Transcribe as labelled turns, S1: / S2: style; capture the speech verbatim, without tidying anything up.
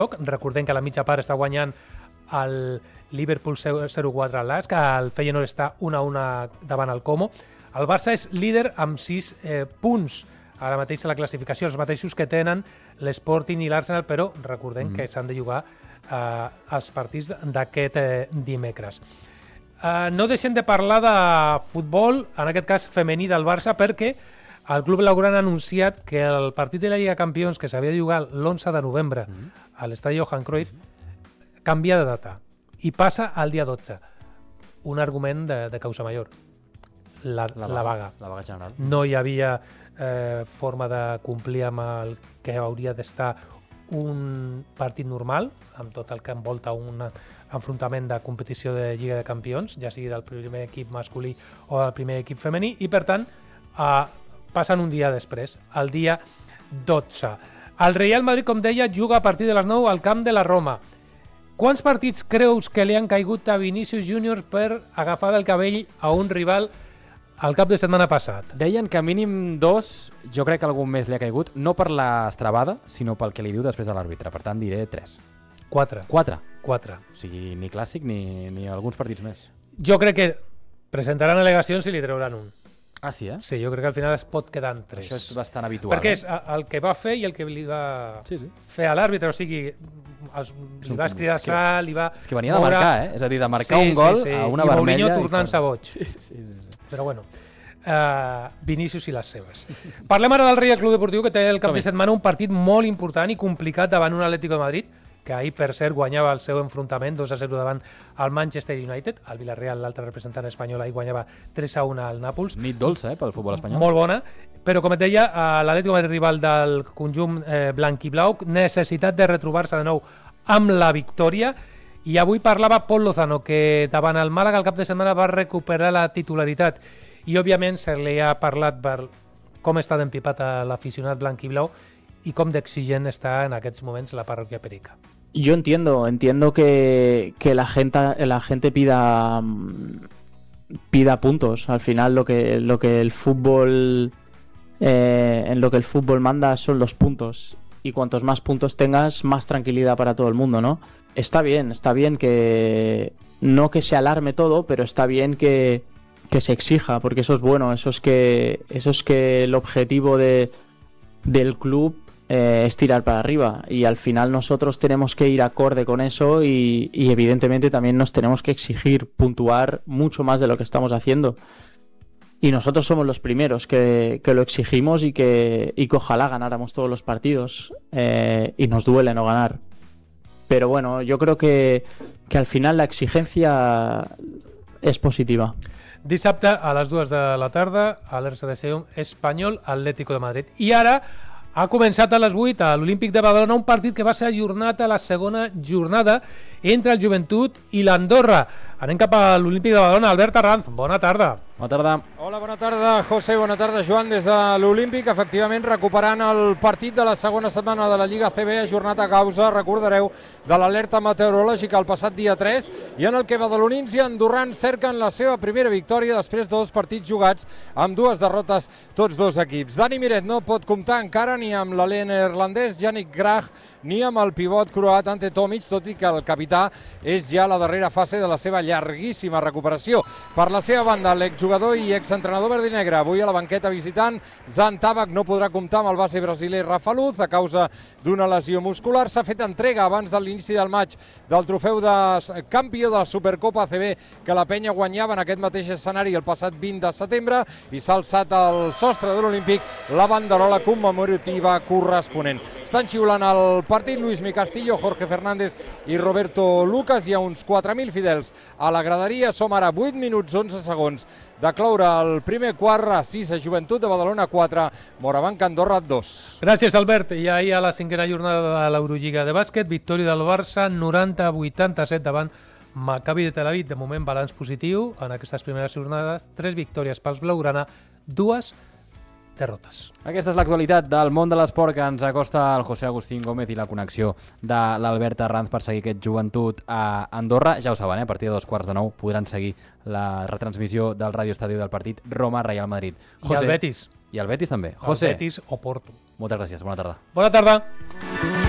S1: Recordem que a la mitja part està guanyant el Liverpool zero quatre al Lask, el Feyenoord està un a un davant el Como. El Barça és líder amb sis eh, punts ara mateix a la classificació, els mateixos que tenen l'Sporting i l'Arsenal, però recordem mm. que s'han de jugar eh, els partits d'aquest eh, dimecres. Eh, no deixem de parlar de futbol, en aquest cas femení del Barça, perquè el Club Blaugrana ha anunciat que el partit de la Lliga Campions, que s'havia de jugar l'onze de novembre mm. a l'estadi Johan Cruyff, mm. canvia de data i passa al dia dotze. Un argument de, de causa major. La, la, vaga, la vaga.
S2: La vaga general.
S1: No hi havia eh, forma de complir amb el que hauria d'estar un partit normal, amb tot el que envolta un enfrontament de competició de Lliga de Campions, ja sigui del primer equip masculí o del primer equip femení, i per tant eh, passen un dia després, el dia dotze. El Real Madrid, com deia, juga a partir de les nou al camp de la Roma. Quants partits creus que li han caigut a Vinícius Júnior per agafar del cabell a un rival el cap de setmana passat?
S2: Deien que mínim dos, jo crec que algun més li ha caigut, no per l'estrabada, sinó pel que li diu després de l'àrbitre. Per tant, diré tres.
S1: Quatre.
S2: Quatre?
S1: Quatre.
S2: O sigui, ni clàssic ni, ni alguns partits més.
S1: Jo crec que presentaran al·legacions i li trauran un.
S2: Ah, sí, eh?
S1: Sí, jo crec que al final es pot quedar en tres.
S2: Això és bastant habitual.
S1: Perquè és el que va fer i el que li va
S2: sí, sí.
S1: fer a l'àrbitre, o sigui, els, li va escridassar, li va...
S2: És que venia de marcar, eh? És a dir, de marcar sí, un gol sí, sí. a una
S1: I
S2: vermella...
S1: I Mourinho tornant-se boig.
S2: Sí, sí, sí, sí.
S1: Però bueno, uh, Vinícius i les seves. Parlem ara del Real Club Deportiu, que té el cap de setmana un partit molt important i complicat davant un Atlético de Madrid, que ahir, per cert, guanyava el seu enfrontament dos a zero davant el Manchester United. El Villarreal, l'altre representant espanyol, ahir guanyava tres a un al Nàpols.
S2: Nit dolça, eh, pel futbol espanyol.
S1: Molt bona. Però, com et deia, l'Atlético de Madrid, rival del conjunt eh, blanquiblau, necessitat de retrobar-se de nou amb la victòria. I avui parlava Pol Lozano, que davant el Màlaga el cap de setmana va recuperar la titularitat. I, òbviament, se li ha parlat per com està d'empipat a l'aficionat blanquiblau y cómo de exigent está en aquests moments la parroquia Perica.
S3: Yo entiendo, entiendo que, que la gente, la gente pida, pida puntos. Al final lo que, lo que el fútbol, eh, en lo que el fútbol manda son los puntos. Y cuantos más puntos tengas, más tranquilidad para todo el mundo, ¿no? Está bien, está bien que no que se alarme todo, pero está bien que, que se exija, porque eso es bueno, eso es que, eso es que el objetivo de, del club Eh, es tirar para arriba, y al final nosotros tenemos que ir acorde con eso y, y evidentemente también nos tenemos que exigir puntuar mucho más de lo que estamos haciendo, y nosotros somos los primeros que, que lo exigimos y que, y que ojalá ganáramos todos los partidos, eh, y nos duele no ganar, pero bueno, yo creo que, que al final la exigencia es positiva.
S1: Dissabte a les dues de la tarda a l'Ersa de Seum, Espanyol Atlético de Madrid. I ara ha començat a les vuit a l'Olímpic de Badalona un partit que va ser ajornat a la segona jornada entre el Joventut i l'Andorra. Anem cap a l'Olímpic de Badalona. Albert Arranz, bona tarda.
S2: Bona tarda.
S4: Hola, bona tarda, José, bona tarda, Joan, des de l'Olímpic, efectivament recuperant el partit de la segona setmana de la Lliga C B, ajornat a causa, recordareu, de l'alerta meteorològica el passat dia tres, i en el que badalonins i andorrans cerquen la seva primera victòria després de dos partits jugats amb dues derrotes tots dos equips. Dani Miret no pot comptar encara ni amb l'alè neerlandès Yannick Grach ni amb el pivot croat Ante Tomic, tot i que el capità és ja la darrera fase de la seva llarguíssima recuperació. Per la seva banda, l'exjugador i exentrenador verd i negre, avui a la banqueta visitant, Zan Tabak no podrà comptar amb el base brasiler Rafa Luz a causa d'una lesió muscular. S'ha fet entrega abans de l'inici del maig del trofeu de campió de la Supercopa A C B que la penya guanyava en aquest mateix escenari el passat vint de setembre, i s'ha alçat al sostre de l'Olímpic la banderola commemorativa corresponent. Estan xiulant el partit Luis Mi Castillo, Jorge Fernández i Roberto Lucas. Hi ha uns quatre mil fidels a la graderia. Som ara vuit minuts onze segons de cloure el primer quart. A sis a Joventut de Badalona quatre, Morabanc Andorra dos.
S1: Gràcies, Albert. I ahir a la cinquena jornada de l'Eurolliga de bàsquet, victòria del Barça noranta a vuitanta-set davant Maccabi de Tel Aviv. De moment, balanç positiu en aquestes primeres jornades. Tres victòries pels blaugrana, dues derrotes.
S2: Aquesta és l'actualitat del món de l'esport que ens acosta el José Agustín Gómez i la connexió de l'Albert Arranz per seguir aquest Joventut a Andorra. Ja ho saben, eh? A partir de dos quarts de nou podran seguir la retransmissió del Ràdio Estadi del partit Roma-Real Madrid.
S1: José, I el Betis.
S2: I el Betis també.
S1: El José, Betis o Porto.
S2: Moltes gràcies, bona tarda.
S1: Bona tarda.